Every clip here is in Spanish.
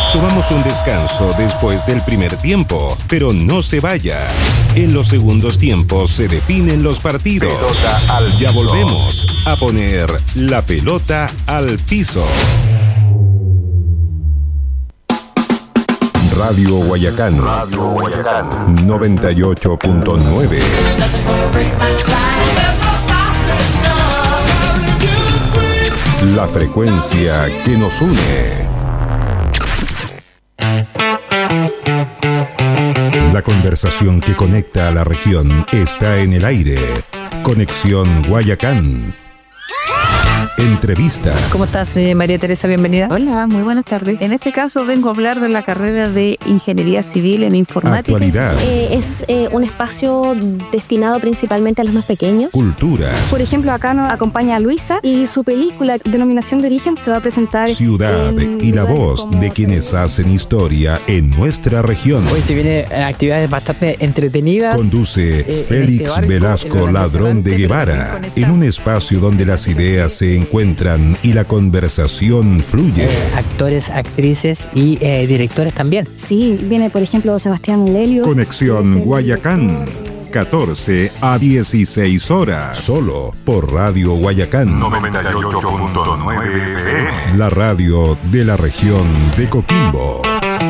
Tomamos un descanso después del primer tiempo, pero no se vaya. En los segundos tiempos se definen los partidos. Ya volvemos a poner la pelota al piso. Radio Guayacán 98.9. La frecuencia que nos une. La conversación que conecta a la región está en el aire. Conexión Guayacán. Entrevistas. ¿Cómo estás, María Teresa? Bienvenida. Hola, muy buenas tardes. En este caso vengo a hablar de la carrera de Ingeniería Civil en Informática. Actualidad. Es un espacio destinado principalmente a los más pequeños. Cultura. Por ejemplo, acá nos acompaña Luisa y su película Denominación de Origen se va a presentar. Ciudad y la voz de quienes hacen historia en nuestra región. Hoy se vienen actividades bastante entretenidas. Conduce Félix Velasco Ladrón de Guevara, en un espacio donde las ideas se encuentran y la conversación fluye. Actores, actrices y directores también. Sí, viene por ejemplo Sebastián Lelio. Conexión Guayacán, 14 a 16 horas, solo por Radio Guayacán 98.9 FM, la radio de la región de Coquimbo.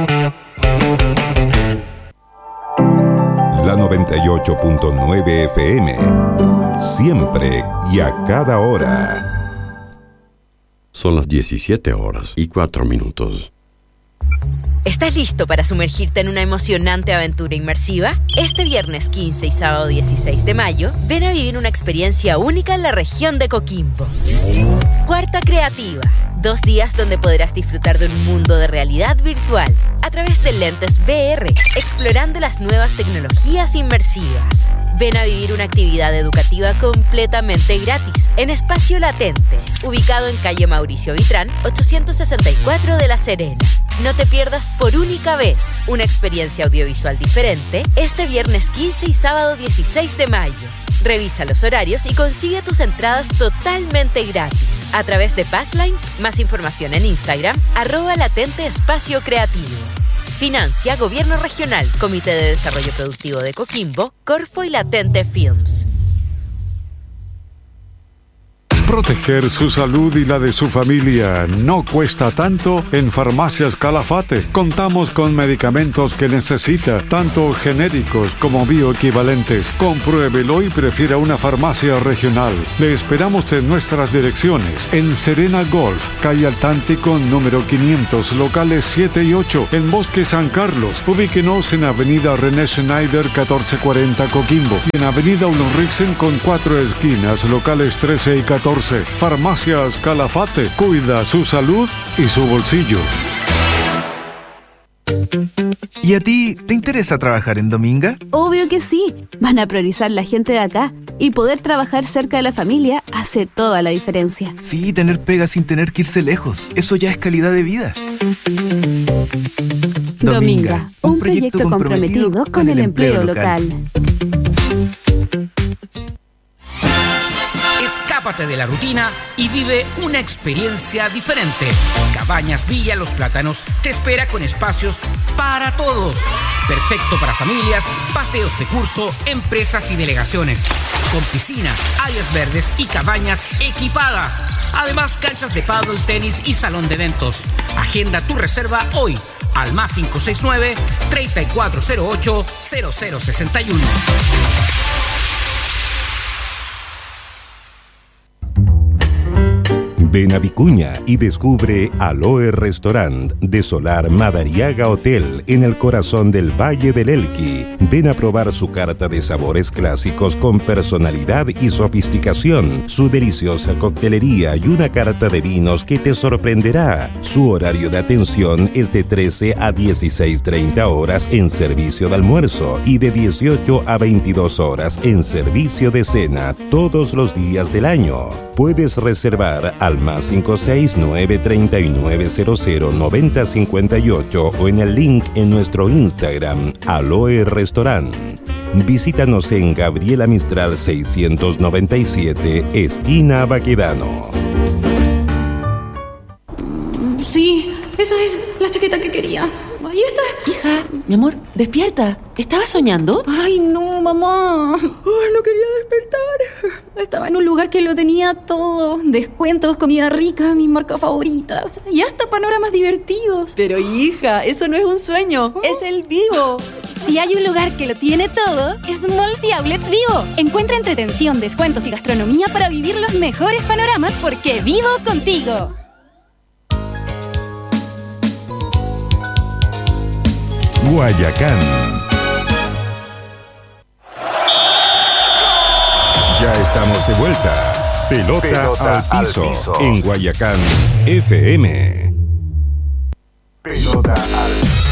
La 98.9 FM, siempre y a cada hora. Son las 17:04. ¿Estás listo para sumergirte en una emocionante aventura inmersiva? Este viernes 15 y sábado 16 de mayo, ven a vivir una experiencia única en la región de Coquimbo. Cuarta Creativa. 2 días donde podrás disfrutar de un mundo de realidad virtual a través de lentes VR, explorando las nuevas tecnologías inmersivas. Ven a vivir una actividad educativa completamente gratis en Espacio Latente, ubicado en calle Mauricio Vitrán, 864 de La Serena. No te pierdas por única vez una experiencia audiovisual diferente este viernes 15 y sábado 16 de mayo. Revisa los horarios y consigue tus entradas totalmente gratis a través de Passline. Más información en Instagram, @Latente Espacio Creativo. Financia Gobierno Regional, Comité de Desarrollo Productivo de Coquimbo, Corfo y Latente Films. Proteger su salud y la de su familia no cuesta tanto en Farmacias Calafate. Contamos con medicamentos que necesita, tanto genéricos como bioequivalentes. Compruébelo y prefiera una farmacia regional. Le esperamos en nuestras direcciones. En Serena Golf, calle Altántico, número 500, locales 7 y 8. En Bosque San Carlos, ubíquenos en Avenida René Schneider, 1440 Coquimbo. Y en Avenida Ulriksen con 4 esquinas, locales 13 y 14. Farmacias Calafate, cuida su salud y su bolsillo. ¿Y a ti te interesa trabajar en Dominga? Obvio que sí. Van a priorizar la gente de acá y poder trabajar cerca de la familia hace toda la diferencia. Sí, tener pega sin tener que irse lejos. Eso ya es calidad de vida. Dominga, un proyecto comprometido con el empleo local. Escápate de la rutina y vive una experiencia diferente. Cabañas Villa Los Plátanos te espera con espacios para todos. Perfecto para familias, paseos de curso, empresas y delegaciones. Con piscina, áreas verdes y cabañas equipadas. Además, canchas de pádel, tenis y salón de eventos. Agenda tu reserva hoy al +569 3408 0061. Ven a Vicuña y descubre Aloe Restaurant de Solar Madariaga Hotel en el corazón del Valle del Elqui. Ven a probar su carta de sabores clásicos con personalidad y sofisticación, su deliciosa coctelería y una carta de vinos que te sorprenderá. Su horario de atención es de 13 a 16:30 horas en servicio de almuerzo y de 18 a 22 horas en servicio de cena todos los días del año. Puedes reservar al +569 3900 9058 o en el link en nuestro Instagram, Aloe Restaurant. Visítanos en Gabriela Mistral 697, esquina Baquedano. Sí, esa es la chaqueta que quería. Ahí está. Hija, mi amor, despierta. ¿Estabas soñando? Ay, no, mamá. Ay, no quería despertar. Estaba en un lugar que lo tenía todo. Descuentos, comida rica, mis marcas favoritas. Y hasta panoramas divertidos. Pero hija, eso no es un sueño, es el Vivo. Si hay un lugar que lo tiene todo, es Malls y Outlets Vivo. Encuentra entretención, descuentos y gastronomía para vivir los mejores panoramas porque vivo contigo. Guayacán. Ya estamos de vuelta. Pelota al piso en Guayacán FM. Pelota al piso.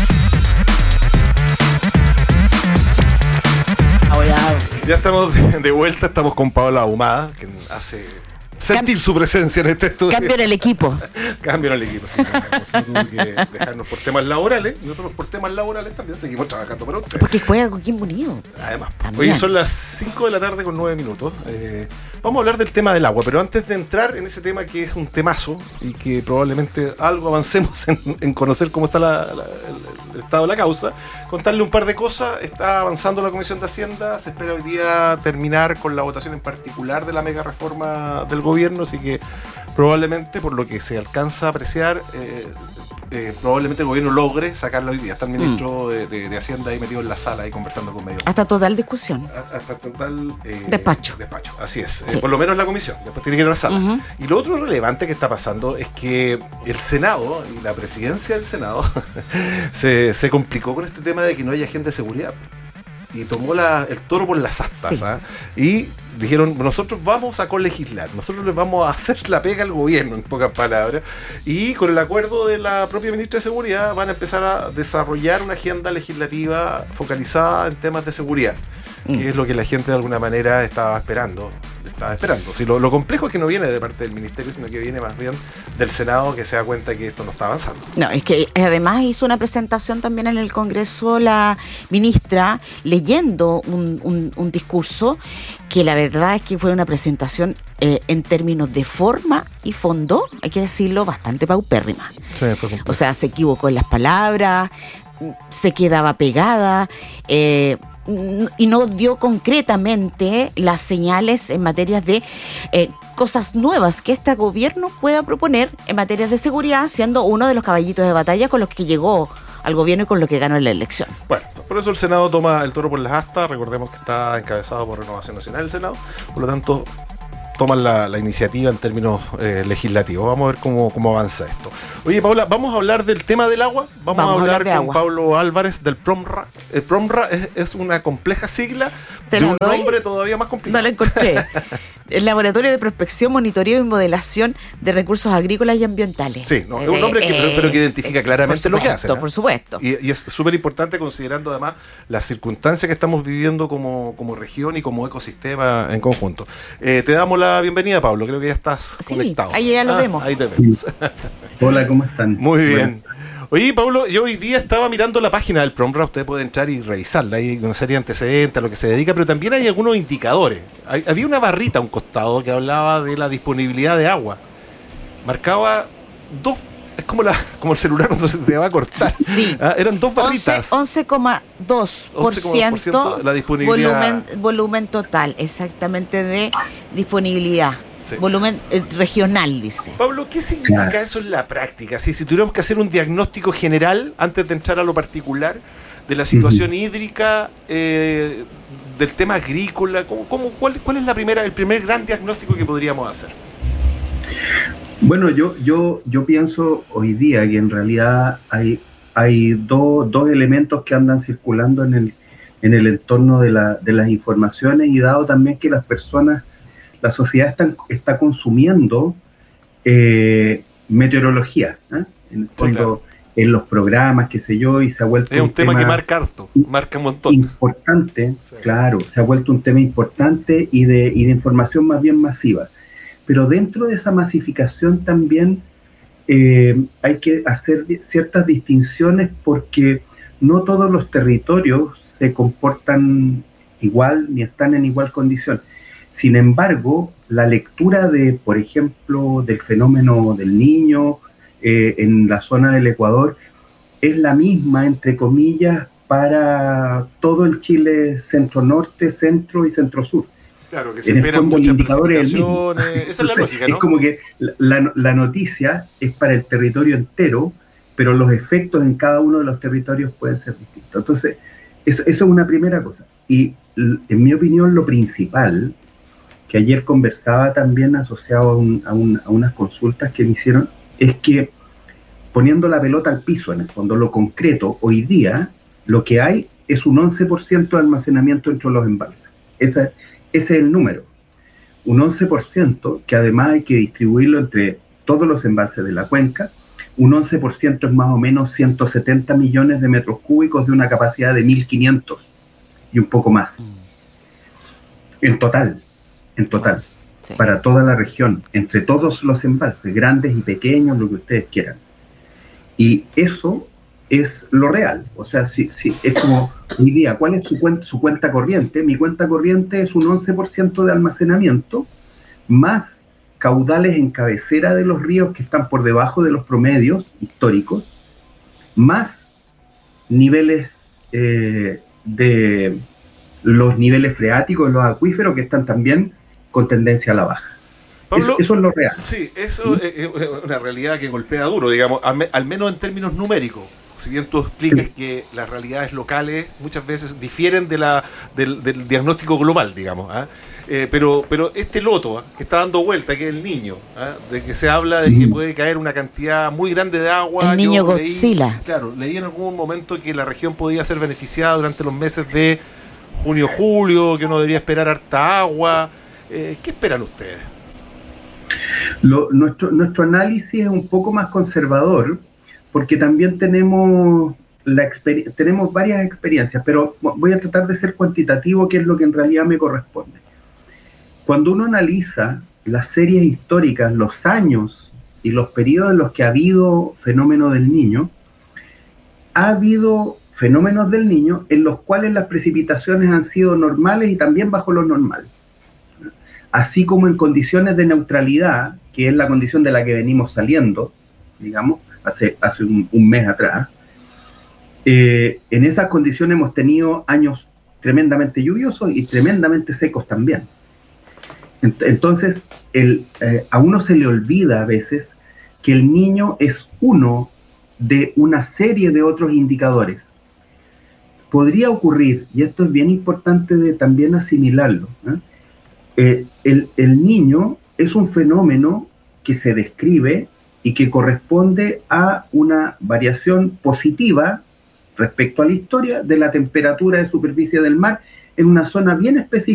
Ya estamos de vuelta, estamos con Paola Ahumada, que hace sentir su presencia en este estudio. Cambio en el equipo. Cambio en el equipo, sí. Tuve que dejarnos por temas laborales, y nosotros por temas laborales también seguimos trabajando para ustedes. Porque juega con Coquimbo Unido. Además, también. Hoy son las 5 de la tarde con 9 minutos. Vamos a hablar del tema del agua, pero antes de entrar en ese tema que es un temazo y que probablemente algo avancemos en conocer cómo está el estado de la causa, contarle un par de cosas. Está avanzando la Comisión de Hacienda, se espera hoy día terminar con la votación en particular de la mega reforma del gobierno, así que probablemente, por lo que se alcanza a apreciar, probablemente el gobierno logre sacarla hoy día. Está el ministro de Hacienda ahí metido en la sala ahí conversando con medios. Hasta total discusión. Hasta total despacho, así es. Sí. Por lo menos en la comisión, después tiene que ir a la sala. Y lo otro relevante que está pasando es que el Senado y la presidencia del Senado se complicó con este tema de que no haya agente de seguridad. Y tomó el toro por las astas. Sí. Y dijeron, nosotros vamos a colegislar, nosotros les vamos a hacer la pega al gobierno, en pocas palabras. Y con el acuerdo de la propia ministra de Seguridad van a empezar a desarrollar una agenda legislativa focalizada en temas de seguridad, que es lo que la gente de alguna manera estaba esperando. Si lo complejo es que no viene de parte del ministerio, sino que viene más bien del Senado, que se da cuenta que esto no está avanzando. No, es que además hizo una presentación también en el Congreso la ministra, leyendo un discurso que la verdad es que fue una presentación en términos de forma y fondo, hay que decirlo, bastante paupérrima. Sí, fue complejo. O sea, se equivocó en las palabras, se quedaba pegada, y no dio concretamente las señales en materias de cosas nuevas que este gobierno pueda proponer en materias de seguridad, siendo uno de los caballitos de batalla con los que llegó al gobierno y con lo que ganó en la elección. Bueno, por eso el Senado toma el toro por las astas. Recordemos que está encabezado por Renovación Nacional el Senado, por lo tanto toman la iniciativa en términos legislativos. Vamos a ver cómo avanza esto. Oye, Paula, vamos a hablar del tema del agua. Vamos a hablar con agua. Pablo Álvarez del PROMRA. El PROMRA es una compleja sigla de un nombre todavía más complicado. No lo encontré. El Laboratorio de Prospección, Monitoreo y Modelación de Recursos Agrícolas y Ambientales. Sí, no, es un nombre pero que identifica claramente lo que hace. Por supuesto. Y es súper importante considerando además las circunstancias que estamos viviendo como región y como ecosistema en conjunto. Te damos la bienvenida, Pablo. Creo que ya estás conectado. Ahí ya lo vemos. Ahí te vemos. Hola, ¿cómo están? Muy bien. Oye, Pablo, yo hoy día estaba mirando la página del PROMRA, usted puede entrar y revisarla, hay una serie de antecedentes a lo que se dedica, pero también hay algunos indicadores. Había una barrita a un costado que hablaba de la disponibilidad de agua. Marcaba dos, es como el celular cuando se te va a cortar. Sí. Eran dos barritas. 11,2% la disponibilidad. Volumen total, exactamente, de disponibilidad. Sí. Volumen regional, dice. Pablo, ¿qué significa eso en la práctica? Si tuviéramos que hacer un diagnóstico general antes de entrar a lo particular de la situación hídrica, del tema agrícola, ¿cuál es el primer gran diagnóstico que podríamos hacer? Bueno, yo pienso hoy día que en realidad hay dos elementos que andan circulando en el entorno de las informaciones, y dado también que la sociedad está consumiendo meteorología, en el fondo, sí, claro, en los programas, qué sé yo, y se ha vuelto un tema que marca harto, marca un montón. Importante, sí, claro, se ha vuelto un tema importante y de información más bien masiva. Pero dentro de esa masificación también hay que hacer ciertas distinciones, porque no todos los territorios se comportan igual ni están en igual condición. Sin embargo, la lectura por ejemplo, del fenómeno del Niño en la zona del Ecuador es la misma, entre comillas, para todo el Chile centro-norte, centro y centro-sur. Claro, que se en el esperan fondo, el muchas indicador es el mismo. precipitaciones. Esa es la lógica, ¿no? Es como que la noticia es para el territorio entero, pero los efectos en cada uno de los territorios pueden ser distintos. Entonces, eso es una primera cosa. Y en mi opinión, lo principal, que ayer conversaba también asociado a unas consultas que me hicieron, es que poniendo la pelota al piso, en el fondo, lo concreto, hoy día, lo que hay es un 11% de almacenamiento dentro de los embalses. Ese es el número. Un 11% que además hay que distribuirlo entre todos los embalses de la cuenca. Un 11% es más o menos 170 millones de metros cúbicos de una capacidad de 1.500 y un poco más. En total, sí. Para toda la región, entre todos los embalses, grandes y pequeños, lo que ustedes quieran. Y eso es lo real. O sea, si es como hoy día, ¿cuál es su cuenta corriente? Mi cuenta corriente es un 11% de almacenamiento, más caudales en cabecera de los ríos que están por debajo de los promedios históricos, más niveles de los niveles freáticos de los acuíferos que están también con tendencia a la baja. Pablo, eso es lo real. Sí, eso es una realidad que golpea duro, digamos, al menos en términos numéricos. Si bien tú explicas que las realidades locales muchas veces difieren del diagnóstico global, digamos, pero este loto que está dando vuelta, que es el Niño, de que se habla de que puede caer una cantidad muy grande de agua. El Niño Godzilla. Leí en algún momento que la región podía ser beneficiada durante los meses de junio, julio, que uno debería esperar harta agua. ¿Qué esperan ustedes? Nuestro análisis es un poco más conservador, porque también tenemos varias experiencias, pero voy a tratar de ser cuantitativo, que es lo que en realidad me corresponde. Cuando uno analiza las series históricas, los años y los periodos en los que ha habido fenómeno del Niño, ha habido fenómenos del Niño en los cuales las precipitaciones han sido normales y también bajo lo normal. Así como en condiciones de neutralidad, que es la condición de la que venimos saliendo, digamos, hace un mes atrás, en esas condiciones hemos tenido años tremendamente lluviosos y tremendamente secos también. Entonces, a uno se le olvida a veces que el Niño es uno de una serie de otros indicadores. Podría ocurrir, y esto es bien importante de también asimilarlo, el Niño es un fenómeno que se describe y que corresponde a una variación positiva respecto a la historia de la temperatura de superficie del mar en una zona bien específica